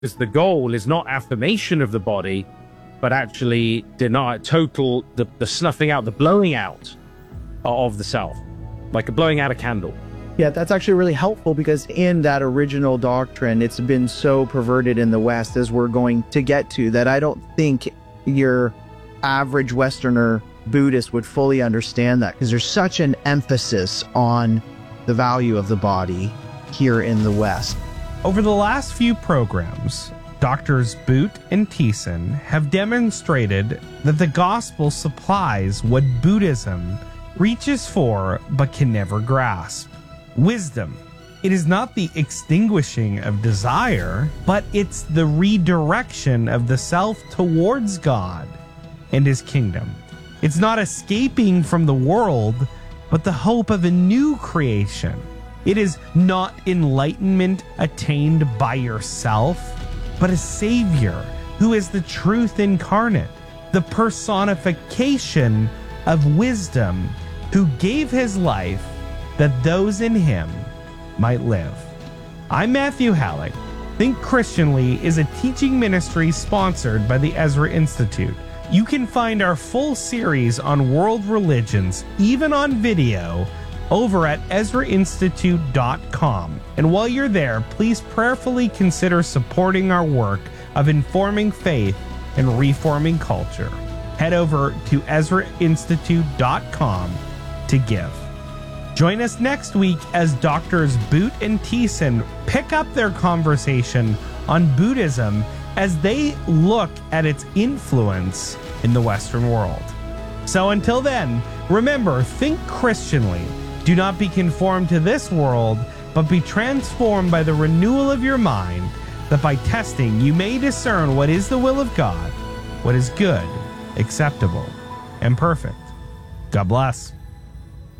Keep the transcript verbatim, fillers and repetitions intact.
Because the goal is not affirmation of the body, but actually deny total, the, the snuffing out, the blowing out of the self, like a blowing out a candle. Yeah, that's actually really helpful, because in that original doctrine, it's been so perverted in the West, as we're going to get to, that I don't think your average Westerner Buddhist would fully understand that, because there's such an emphasis on the value of the body here in the West. Over the last few programs, Doctors Boot and Thiessen have demonstrated that the gospel supplies what Buddhism reaches for but can never grasp. Wisdom. It is not the extinguishing of desire, but it's the redirection of the self towards God and his kingdom. It's not escaping from the world, but the hope of a new creation. It is not enlightenment attained by yourself, but a Savior who is the truth incarnate, the personification of wisdom, who gave his life that those in him might live. I'm Matthew Halleck. Think Christianly is a teaching ministry sponsored by the Ezra Institute. You can find our full series on world religions, even on video, over at ezra institute dot com. And while you're there, please prayerfully consider supporting our work of informing faith and reforming culture. Head over to ezra institute dot com to give. Join us next week as Doctors Boot and Thiessen pick up their conversation on Buddhism as they look at its influence in the Western world. So until then, remember, think Christianly. Do not be conformed to this world, but be transformed by the renewal of your mind, that by testing you may discern what is the will of God, what is good, acceptable, and perfect. God bless.